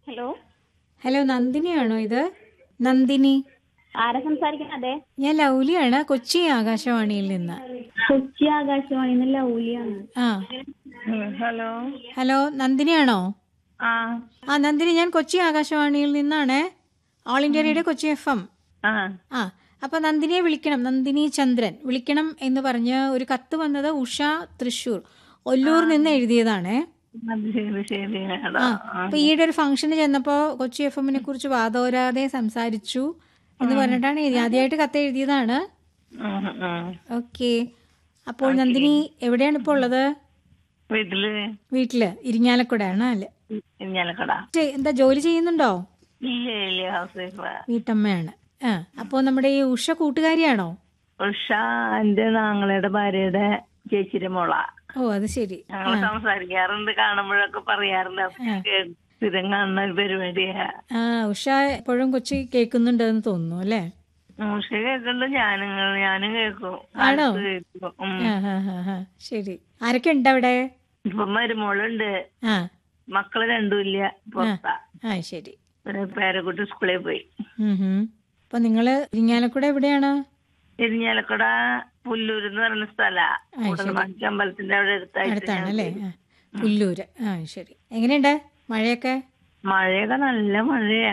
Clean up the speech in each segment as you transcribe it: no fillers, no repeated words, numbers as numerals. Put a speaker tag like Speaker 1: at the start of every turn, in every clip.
Speaker 1: Hello,
Speaker 2: hello, നന്ദിനിയാണോ ഇത്? നന്ദിനി.
Speaker 1: ആരാ സംസാരിക്കുന്നത്? അതെ,
Speaker 2: ഞാൻ ലൗലിയാണ്, കൊച്ചി ആകാശവാണിയിൽ നിന്ന്.
Speaker 1: കൊച്ചി ആകാശവാണിന്ന് ലൗലിയാണ്.
Speaker 2: ആ
Speaker 3: ഹലോ.
Speaker 2: ഹലോ, നന്ദിനിയാണോ?
Speaker 3: ആ
Speaker 2: നന്ദിനി, ഞാൻ കൊച്ചി ആകാശവാണിയിൽ നിന്നാണ്, all India radio Kochi FM.
Speaker 3: ആ
Speaker 2: അപ്പൊ നന്ദിനിയെ വിളിക്കണം, നന്ദിനി ചന്ദ്രൻ വിളിക്കണം എന്ന് പറഞ്ഞ് ഒരു കത്ത് വന്നത് ഉഷ തൃശൂർ ഒല്ലൂർ നിന്ന് എഴുതിയതാണ്.
Speaker 3: അത് ശരി ശരി.
Speaker 2: അപ്പൊ ഈയിടെ ഒരു ഫംഗ്ഷന് ചെന്നപ്പോ കൊച്ചി FM-നെ കുറിച്ച് വാദോരാതെ സംസാരിച്ചു എന്ന് പറഞ്ഞിട്ടാണ് ആദ്യമായിട്ട് കത്ത് എഴുതിയതാണ്. ഓക്കെ. അപ്പോൾ നന്ദിനി എവിടെയാണ് ഇപ്പോൾ ഉള്ളത്? വീട്ടില് ഇരിങ്ങാലക്കുടയാണ് അല്ലേ?
Speaker 3: ഇരിങ്ങാലക്കുട.
Speaker 2: എന്താ ജോലി ചെയ്യുന്നുണ്ടോ?
Speaker 3: ഇല്ല, ഹൗസ് വൈഫ്.
Speaker 2: വീട്ടമ്മയാണ്. അപ്പോ നമ്മുടെ ഈ ഉഷ കൂട്ടുകാരിയാണോ?
Speaker 3: ഉഷ എന്റെ നാങ്ങളുടെ ഭാര്യയുടെ ചേച്ചിയുടെ മോള.
Speaker 2: ഓ, അത് ശരി.
Speaker 3: ഞങ്ങള് സംസാരിക്കാറുണ്ട്, കാണുമ്പോഴൊക്കെ പറയാറുണ്ട്. സ്ഥിരം കാണുന്ന ഒരു പരിപാടിയാ.
Speaker 2: ഉഷ എപ്പോഴും കൊച്ചി കേൾക്കുന്നുണ്ടെന്ന് തോന്നുന്നു അല്ലേ?
Speaker 3: ഉഷ കേൾക്കുന്നുണ്ട്, ഞാനും കേൾക്കും.
Speaker 2: ആണോ?
Speaker 3: കേൾക്കും.
Speaker 2: ശരി. ആരൊക്കെ ഉണ്ട് അവിടെ?
Speaker 3: ഇപ്പൊ മരുമോളുണ്ട്, മക്കള് രണ്ടും ഇല്ല, പുറത്താ.
Speaker 2: ശരി.
Speaker 3: ഒരു പേരക്കുട്ടി സ്കൂളിൽ പോയി.
Speaker 2: അപ്പൊ നിങ്ങള് ഇരിങ്ങാലക്കുട എവിടെയാണ്?
Speaker 3: ഇരിങ്ങാലക്കുട പുല്ലൂര് എന്ന് പറയുന്ന സ്ഥലാ. അമ്പലത്തിന്റെ അവിടെ
Speaker 2: അടുത്താണല്ലേ? പുല്ലൂര്. ശരി. എങ്ങനെയുണ്ട് മഴയൊക്കെ?
Speaker 3: മഴയൊക്കെ നല്ല മഴയാ.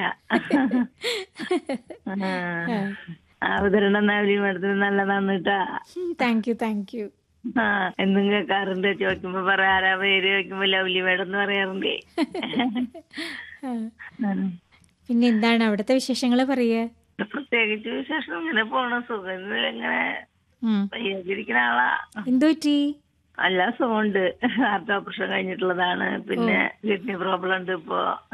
Speaker 3: അവതരണം മേഡത്തിന് നല്ലതാണ് കേട്ടാ.
Speaker 2: Thank you.
Speaker 3: എന്നും കേൾക്കാറുണ്ട്. ചോദിക്കുമ്പോ പറയാറാ പേര് ചോദിക്കുമ്പോ ലവ്ലി മേഡം എന്ന് പറയാറുണ്ടേ.
Speaker 2: പിന്നെ എന്താണ് അവിടുത്തെ വിശേഷങ്ങള് പറയേ?
Speaker 3: പ്രത്യേകിച്ച് വിശേഷം ഇങ്ങനെ പോണ സുഖം. ഇങ്ങനെ വയ്യാതിരിക്കുന്ന ആളാ.
Speaker 2: എന്തു പറ്റി?
Speaker 3: അല്ല, സുഖമുണ്ട്. Heart operation കഴിഞ്ഞിട്ടുള്ളതാണ്. പിന്നെ കിഡ്നി പ്രോബ്ലം ഉണ്ട് ഇപ്പോ.